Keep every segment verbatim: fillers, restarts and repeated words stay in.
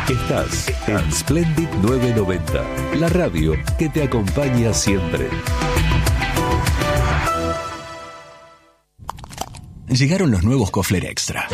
Estás en Splendid novecientos noventa, la radio que te acompaña siempre. Llegaron los nuevos Kofler Extra.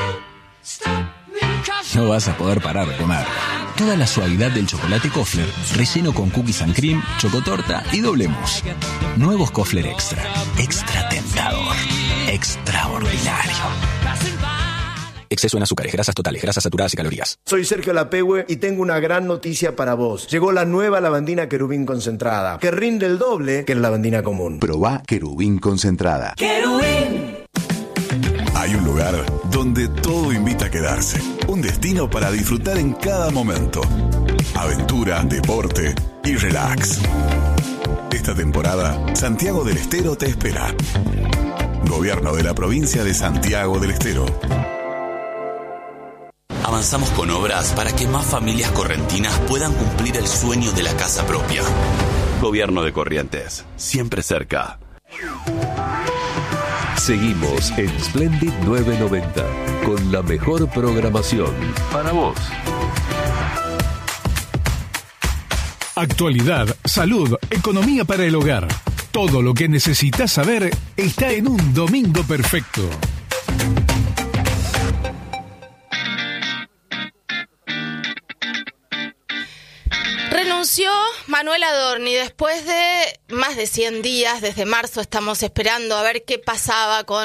No vas a poder parar de comer. Toda la suavidad del chocolate Kofler, relleno con cookies and cream, chocotorta y doble mousse. Nuevos Kofler Extra. Extra tentador. Extraordinario. Exceso en azúcares, grasas totales, grasas saturadas y calorías. Soy Sergio Lapehue y tengo una gran noticia para vos. Llegó la nueva lavandina Querubín concentrada, que rinde el doble que la lavandina común. Probá Querubín concentrada. ¡Querubín! Hay un lugar donde todo invita a quedarse. Un destino para disfrutar en cada momento. Aventura, deporte y relax. Esta temporada, Santiago del Estero te espera. Gobierno de la provincia de Santiago del Estero. Avanzamos con obras para que más familias correntinas puedan cumplir el sueño de la casa propia. Gobierno de Corrientes, siempre cerca. Seguimos en Splendid novecientos noventa con la mejor programación para vos. Actualidad, salud, economía para el hogar. Todo lo que necesitas saber está en un domingo perfecto. Renunció Manuel Adorni después de más de cien días. Desde marzo estamos esperando a ver qué pasaba con,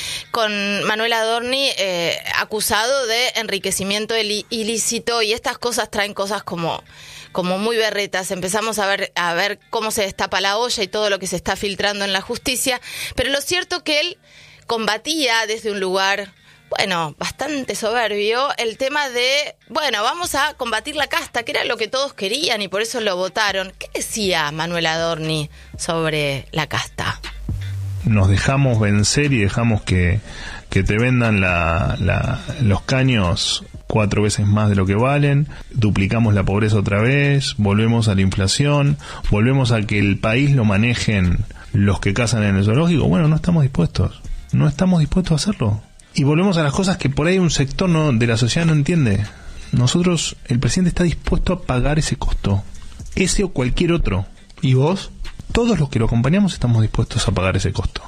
con Manuel Adorni, eh, acusado de enriquecimiento ilícito, y estas cosas traen cosas como, como muy berretas. Empezamos a ver, a ver cómo se destapa la olla y todo lo que se está filtrando en la justicia, pero lo cierto que él combatía desde un lugar, bueno, bastante soberbio, el tema de, bueno, vamos a combatir la casta, que era lo que todos querían y por eso lo votaron. ¿Qué decía Manuel Adorni sobre la casta? Nos dejamos vencer y dejamos que, que te vendan la, la, los caños cuatro veces más de lo que valen, duplicamos la pobreza otra vez, volvemos a la inflación, volvemos a que el país lo manejen los que cazan en el zoológico. Bueno, no estamos dispuestos, no estamos dispuestos a hacerlo. Y volvemos a las cosas que por ahí un sector no, de la sociedad no entiende. Nosotros, el presidente está dispuesto a pagar ese costo, ese o cualquier otro. ¿Y vos? Todos los que lo acompañamos estamos dispuestos a pagar ese costo.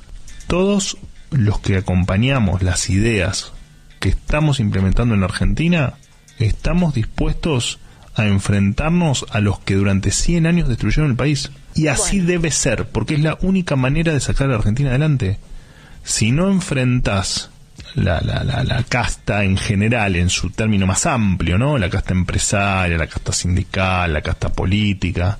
Todos los que acompañamos las ideas que estamos implementando en Argentina, estamos dispuestos a enfrentarnos a los que durante cien años destruyeron el país. Y así bueno. Debe ser, porque es la única manera de sacar a la Argentina adelante. Si no enfrentás La, la, la, la casta en general, en su término más amplio, ¿no? La casta empresaria, la casta sindical, la casta política.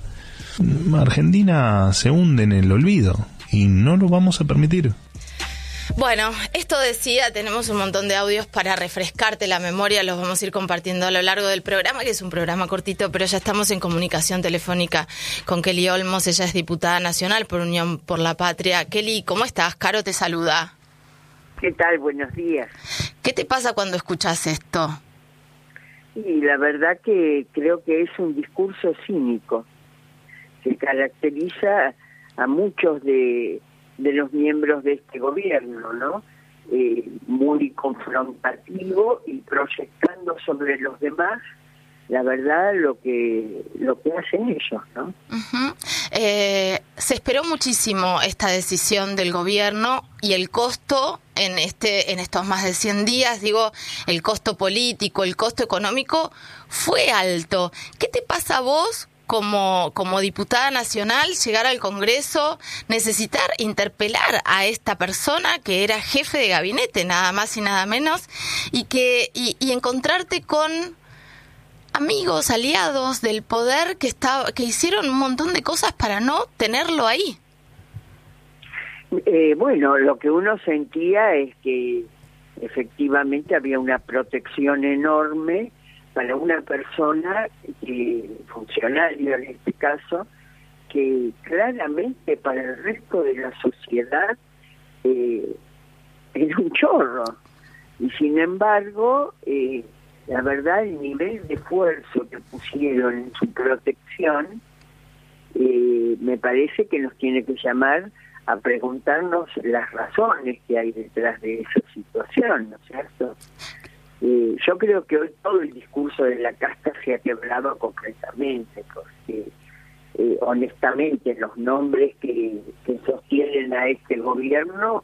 Argentina se hunde en el olvido y no lo vamos a permitir. Bueno, esto decía, tenemos un montón de audios para refrescarte la memoria, los vamos a ir compartiendo a lo largo del programa, que es un programa cortito, pero ya estamos en comunicación telefónica con Kelly Olmos. Ella es diputada nacional por Unión por la Patria. Kelly, ¿cómo estás? Caro te saluda. ¿Qué tal? Buenos días. ¿Qué te pasa cuando escuchas esto? Y la verdad que creo que es un discurso cínico que caracteriza a muchos de, de los miembros de este gobierno, ¿no? Eh, muy confrontativo y proyectando sobre los demás, la verdad, lo que lo que hacen ellos, ¿no? Uh-huh. Eh, se esperó muchísimo esta decisión del gobierno y el costo en este en estos más de cien días, digo, el costo político, el costo económico fue alto. ¿Qué te pasa a vos como como diputada nacional, llegar al Congreso, necesitar interpelar a esta persona que era jefe de gabinete, nada más y nada menos, y que y, y encontrarte con amigos, aliados del poder que está, que hicieron un montón de cosas para no tenerlo ahí? Eh, bueno, lo que uno sentía es que efectivamente había una protección enorme para una persona, que, funcionario en este caso, que claramente para el resto de la sociedad eh, era un chorro. Y sin embargo, eh, la verdad, el nivel de esfuerzo que pusieron en su protección, eh, me parece que nos tiene que llamar a preguntarnos las razones que hay detrás de esa situación, ¿no es cierto? Eh, yo creo que hoy todo el discurso de la casta se ha quebrado completamente, porque eh, honestamente los nombres que, que sostienen a este gobierno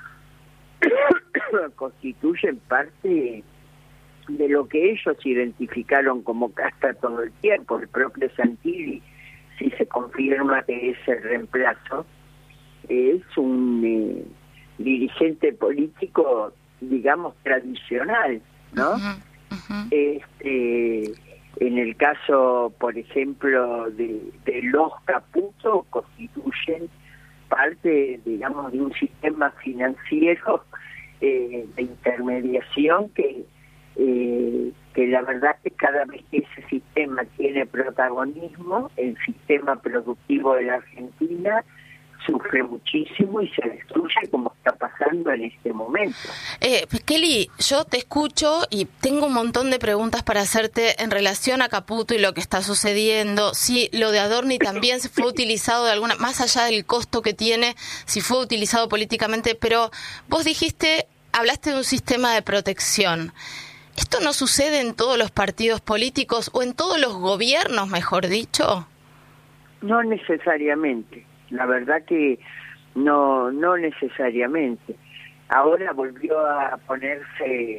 constituyen parte de lo que ellos identificaron como casta todo el tiempo. El propio Santilli, si se confirma que es el reemplazo, es un eh, dirigente político, digamos, tradicional, ¿no? Uh-huh, uh-huh. Este, en el caso, por ejemplo, de, de los Caputo, constituyen parte, digamos, de un sistema financiero eh, de intermediación que eh, que la verdad que cada vez que ese sistema tiene protagonismo, el sistema productivo de la Argentina sufre muchísimo y se destruye, como está pasando en este momento. Eh, Kelly, yo te escucho y tengo un montón de preguntas para hacerte en relación a Caputo y lo que está sucediendo. Si lo de Adorni también se fue utilizado de alguna, más allá del costo que tiene, si fue utilizado políticamente, pero vos dijiste, hablaste de un sistema de protección. ¿Esto no sucede en todos los partidos políticos o en todos los gobiernos, mejor dicho? No necesariamente. La verdad que no no necesariamente. Ahora volvió a ponerse,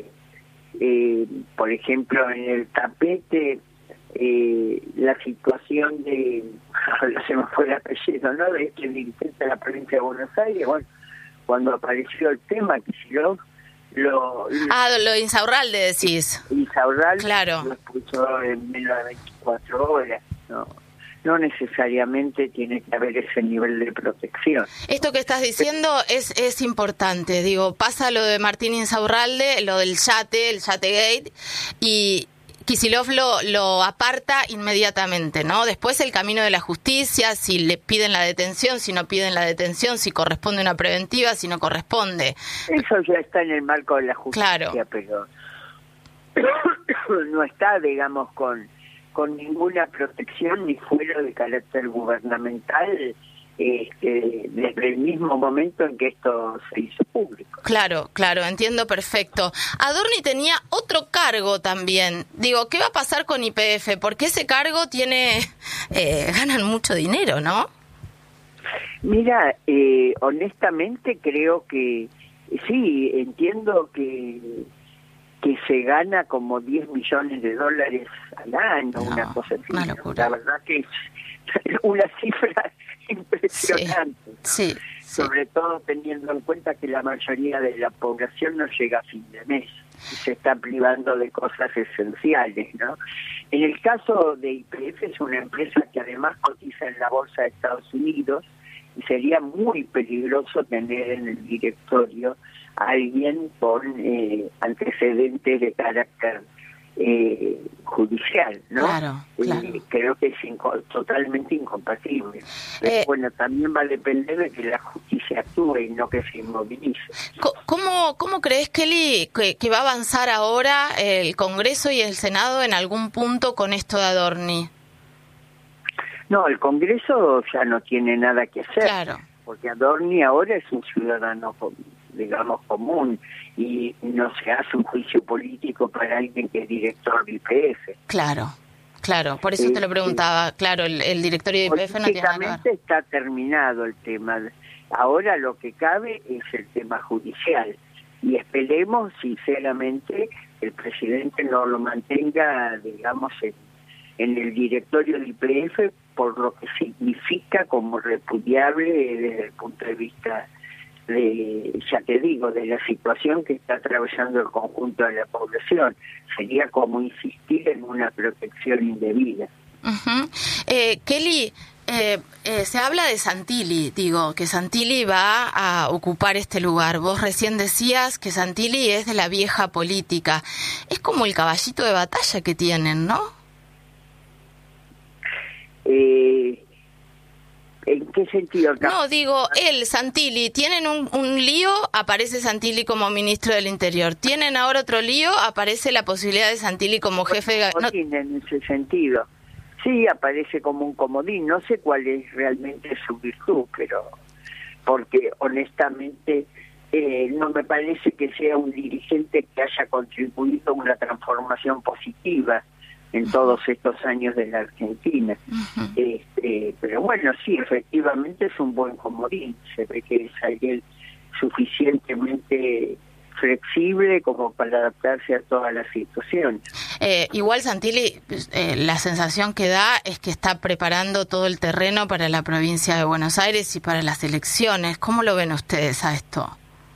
eh, por ejemplo, en el tapete eh, la situación de, ahora se me fue el apellido, ¿no?, de este dirigente de la provincia de Buenos Aires. Bueno, cuando apareció el tema, que si yo lo, lo... Ah, lo de Insaurralde decís. Insaurralde, claro, lo escuchó en menos de veinticuatro horas, ¿no? No necesariamente tiene que haber ese nivel de protección. Esto que estás diciendo es es importante. Digo, pasa lo de Martín Insaurralde, lo del yate, el Yategate, y Kicillof lo, lo aparta inmediatamente, ¿no? Después el camino de la justicia, si le piden la detención, si no piden la detención, si corresponde una preventiva, si no corresponde. Eso ya está en el marco de la justicia, claro, pero no está, digamos, con... con ninguna protección ni fuera de carácter gubernamental este, desde el mismo momento en que esto se hizo público. Claro, claro, entiendo perfecto. Adorni tenía otro cargo también. Digo, ¿qué va a pasar con Y P F? Porque ese cargo tiene, eh, ganan mucho dinero, ¿no? Mira, eh, honestamente creo que sí, entiendo que que se gana como diez millones de dólares al año, no, una cosa así. Una locura. La verdad que es una cifra impresionante. Sí, sí, sobre sí. todo teniendo en cuenta que la mayoría de la población no llega a fin de mes y se está privando de cosas esenciales, ¿no? En el caso de Y P F es una empresa que además cotiza en la bolsa de Estados Unidos y sería muy peligroso tener en el directorio a alguien con eh, antecedentes de carácter eh, judicial, ¿no? Claro, claro. Eh, creo que es inco- totalmente incompatible. Pero Eh, bueno, también va a depender de que la justicia actúe y no que se inmovilice. ¿Cómo, cómo crees, Kelly, que, que va a avanzar ahora el Congreso y el Senado en algún punto con esto de Adorni? No, el Congreso ya no tiene nada que hacer. Claro. Porque Adorni ahora es un ciudadano, digamos, común y no se hace un juicio político para alguien que es director de Y P F. Claro, claro, por eso eh, te lo preguntaba. Claro, el, el directorio de Y P F no tiene nada que ver. Está terminado el tema. Ahora lo que cabe es el tema judicial y esperemos sinceramente que el presidente no lo mantenga, digamos, en, en el directorio de Y P F, por lo que significa como repudiable desde el punto de vista de, ya te digo, de la situación que está atravesando el conjunto de la población. Sería como insistir en una protección indebida. Uh-huh. eh, Kelly, eh, eh, se habla de Santilli, digo, que Santilli va a ocupar este lugar. Vos recién decías que Santilli es de la vieja política. Es como el caballito de batalla que tienen, ¿no? Eh, ¿En qué sentido? No, digo, él, Santilli, tienen un, un lío, aparece Santilli como ministro del Interior. Tienen ahora otro lío, aparece la posibilidad de Santilli como jefe de gabinete. No, en ese sentido. Sí, aparece como un comodín. No sé cuál es realmente su virtud, pero porque honestamente eh, no me parece que sea un dirigente que haya contribuido a una transformación positiva en todos estos años de la Argentina. Uh-huh. Este, pero bueno, sí, efectivamente es un buen comodín. Se ve que es alguien suficientemente flexible como para adaptarse a todas las situaciones. Eh, igual Santilli, eh, la sensación que da es que está preparando todo el terreno para la provincia de Buenos Aires y para las elecciones. ¿Cómo lo ven ustedes a esto?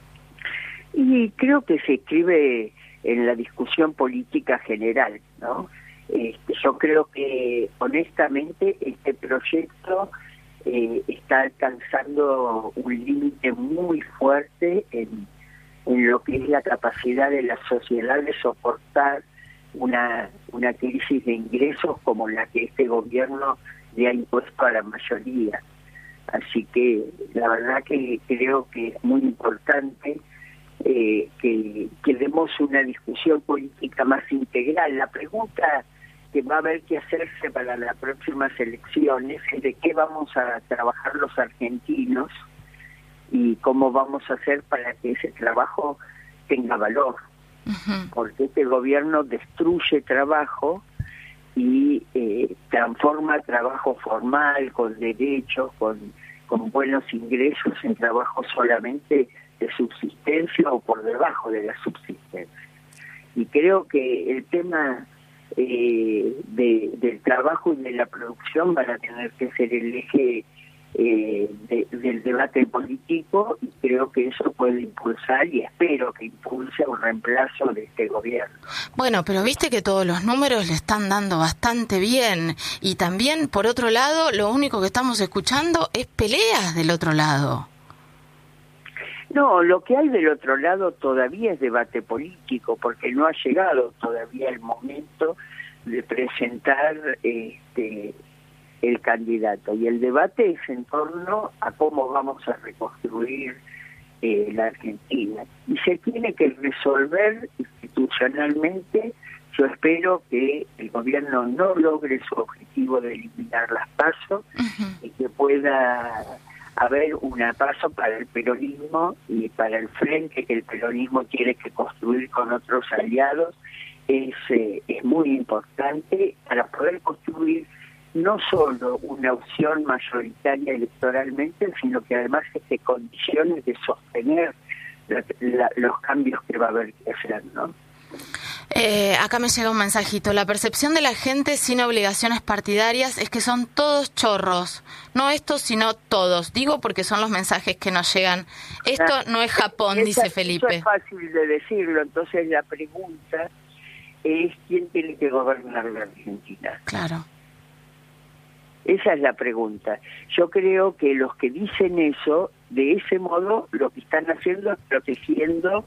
Y creo que se escribe en la discusión política general, ¿no? Este, yo creo que honestamente este proyecto eh, está alcanzando un límite muy fuerte en en lo que es la capacidad de la sociedad de soportar una una crisis de ingresos como la que este gobierno le ha impuesto a la mayoría. Así que la verdad que creo que es muy importante eh, que, que demos una discusión política más integral. La pregunta que va a haber que hacerse para las próximas elecciones es de qué vamos a trabajar los argentinos y cómo vamos a hacer para que ese trabajo tenga valor. Uh-huh. Porque este gobierno destruye trabajo y eh, transforma trabajo formal, con derechos, con, con buenos ingresos, en trabajo solamente de subsistencia o por debajo de la subsistencia. Y creo que el tema eh, de, del trabajo y de la producción van a tener que ser el eje Eh, de, del debate político, y creo que eso puede impulsar, y espero que impulse un reemplazo de este gobierno. Bueno, pero viste que todos los números le están dando bastante bien, y también, por otro lado, lo único que estamos escuchando es peleas del otro lado. No, lo que hay del otro lado todavía es debate político, porque no ha llegado todavía el momento de presentar este el candidato, y el debate es en torno a cómo vamos a reconstruir eh, la Argentina, y se tiene que resolver institucionalmente. Yo espero que el gobierno no logre su objetivo de eliminar las PASO, uh-huh, y que pueda haber una PASO para el peronismo y para el frente que el peronismo tiene que construir con otros aliados. Es, eh, es muy importante para poder construir no solo una opción mayoritaria electoralmente, sino que además esté en condiciones de sostener la, la, los cambios que va a haber que hacer, ¿no? Eh, acá me llega un mensajito. La percepción de la gente sin obligaciones partidarias es que son todos chorros. No estos, sino todos. Digo porque son los mensajes que nos llegan. Esto ah, no es Japón, esa, dice Felipe. Eso es fácil de decirlo. Entonces la pregunta es ¿quién tiene que gobernar la Argentina? Claro. Esa es la pregunta. Yo creo que los que dicen eso, de ese modo, lo que están haciendo es protegiendo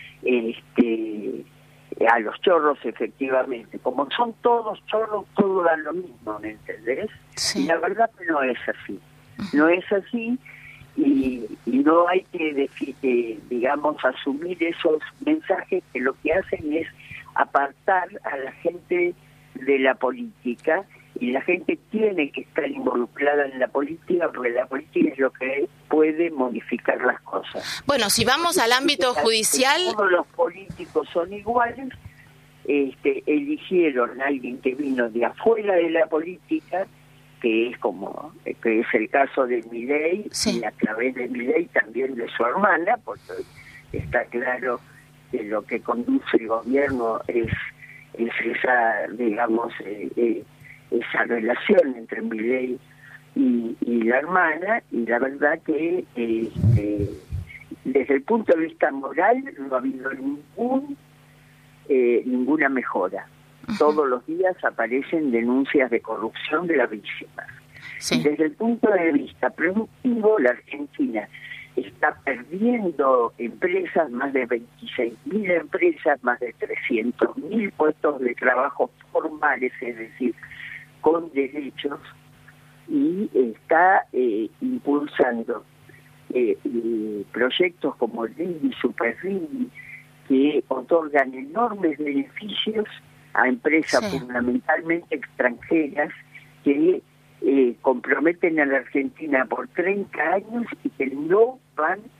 este, a los chorros, efectivamente. Como son todos chorros, todo da lo mismo, ¿me entendés? Sí. Y la verdad que no es así. No es así, y, y no hay que, eh, digamos, asumir esos mensajes que lo que hacen es apartar a la gente de la política. Y la gente tiene que estar involucrada en la política, porque la política es lo que puede modificar las cosas. Bueno, si vamos al ámbito judicial... Todos los políticos son iguales, este, eligieron a alguien que vino de afuera de la política, que es como que es el caso de Milei, sí, y a través de Milei también de su hermana, porque está claro que lo que conduce el gobierno es, es esa, digamos... Eh, eh, esa relación entre Milei y, y la hermana, y la verdad que eh, eh, desde el punto de vista moral no ha habido ningún eh, ninguna mejora. Uh-huh. Todos los días aparecen denuncias de corrupción de las víctimas. Sí. Desde el punto de vista productivo, la Argentina está perdiendo empresas, más de veintiséis mil empresas, más de trescientos mil puestos de trabajo formales, es decir, con derechos, y está eh, impulsando eh, eh, proyectos como el RIGI, SuperRIGI, que otorgan enormes beneficios a empresas, sí, fundamentalmente extranjeras, que eh, comprometen a la Argentina por treinta años y que no van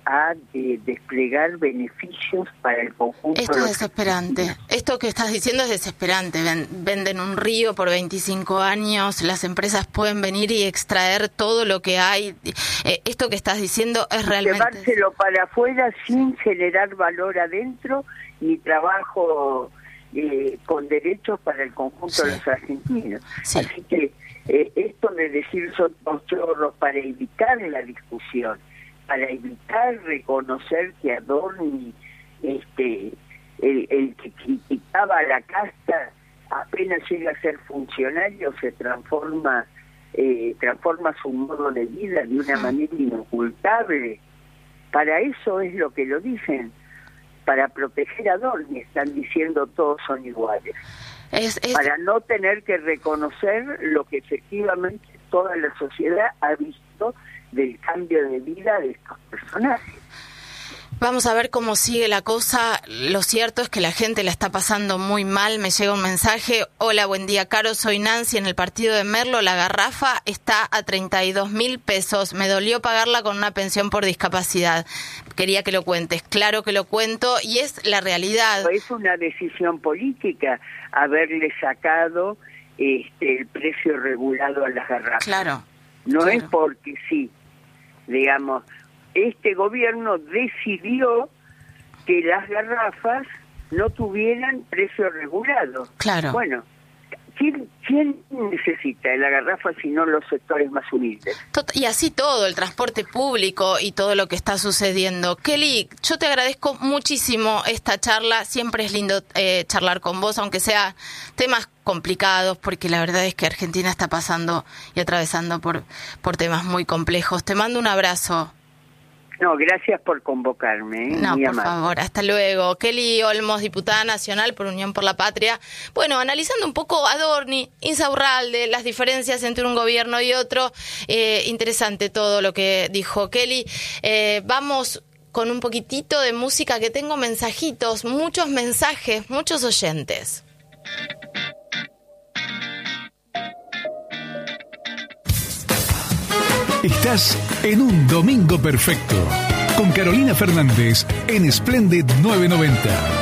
a eh, desplegar beneficios para el conjunto. Esto es desesperante. Esto que estás diciendo es desesperante. Ven, venden un río por veinticinco años, las empresas pueden venir y extraer todo lo que hay. Eh, esto que estás diciendo es realmente... Llevárselo para afuera sin generar valor adentro ni trabajo eh, con derechos para el conjunto sí. de los argentinos. Sí. Así que eh, esto de decir son dos chorros para evitar la discusión, para evitar reconocer que Adorni, este, el, el que criticaba a la casta, apenas llega a ser funcionario, se transforma, eh, transforma su modo de vida de una manera inocultable. Para eso es lo que lo dicen, para proteger a Adorni, están diciendo todos son iguales. Es, es... Para no tener que reconocer lo que efectivamente toda la sociedad ha visto del cambio de vida de estos personajes. Vamos a ver cómo sigue la cosa. Lo cierto es que la gente la está pasando muy mal. Me llega un mensaje: hola, buen día, Caro, soy Nancy. En el partido de Merlo la garrafa está a treinta y dos mil pesos. Me dolió pagarla con una pensión por discapacidad. Quería que lo cuentes. Claro que lo cuento y es la realidad. Es una decisión política haberle sacado este, el precio regulado a las garrafas. Claro. No claro. es porque sí, digamos... Este gobierno decidió que las garrafas no tuvieran precio regulado. Claro. Bueno, ¿quién, quién necesita la garrafa si no los sectores más humildes? Y así todo, el transporte público y todo lo que está sucediendo. Kelly, yo te agradezco muchísimo esta charla. Siempre es lindo eh, charlar con vos, aunque sea temas complicados, porque la verdad es que Argentina está pasando y atravesando por, por temas muy complejos. Te mando un abrazo. No, gracias por convocarme. ¿eh? No, Muy por amable. favor, hasta luego. Kelly Olmos, diputada nacional por Unión por la Patria. Bueno, analizando un poco Adorni, Insaurralde, las diferencias entre un gobierno y otro. Eh, interesante todo lo que dijo Kelly. Eh, vamos con un poquitito de música, que tengo mensajitos, muchos mensajes, muchos oyentes. Estás en un domingo perfecto con Carolina Fernández en Splendid novecientos noventa.